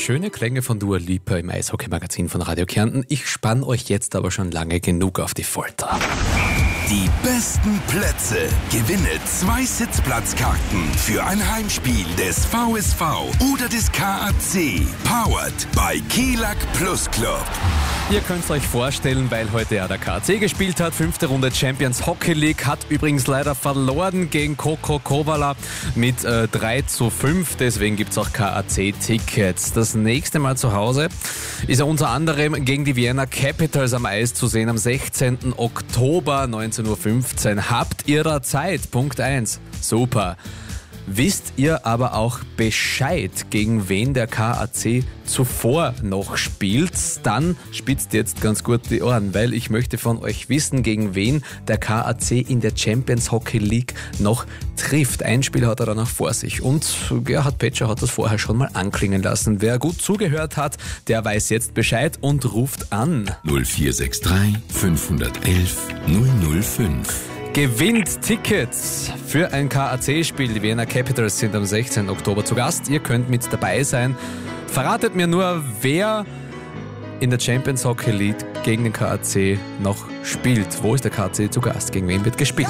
Schöne Klänge von Dua Lipa im Eishockey-Magazin von Radio Kärnten. Ich spann euch jetzt aber schon lange genug auf die Folter. Die besten Plätze. Gewinne 2 Sitzplatzkarten für ein Heimspiel des VSV oder des KAC. Powered by Kelag Plus Club. Ihr könnt es euch vorstellen, weil heute ja der KAC gespielt hat. 5. Runde Champions Hockey League, hat übrigens leider verloren gegen Koko Kovala mit 3:5. Deswegen gibt es auch KAC-Tickets. Das nächste Mal zu Hause ist er unter anderem gegen die Vienna Capitals am Eis zu sehen am 16. Oktober 19:15 Uhr. Habt ihr da Zeit? Punkt 1. Super. Wisst ihr aber auch Bescheid, gegen wen der KAC zuvor noch spielt? Dann spitzt jetzt ganz gut die Ohren, weil ich möchte von euch wissen, gegen wen der KAC in der Champions Hockey League noch trifft. Ein Spiel hat er da noch vor sich und Gerhard Petscher hat das vorher schon mal anklingen lassen. Wer gut zugehört hat, der weiß jetzt Bescheid und ruft an. 0463 511 005. Gewinnt Tickets für ein KAC-Spiel. Die Vienna Capitals sind am 16. Oktober zu Gast. Ihr könnt mit dabei sein. Verratet mir nur, wer in der Champions Hockey League gegen den KAC noch spielt. Wo ist der KAC zu Gast? Gegen wen wird gespielt?